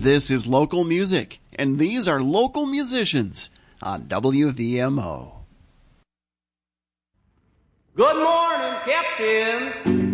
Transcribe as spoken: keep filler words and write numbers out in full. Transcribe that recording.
This is local music, and these are local musicians on W V M O. Good morning, Captain.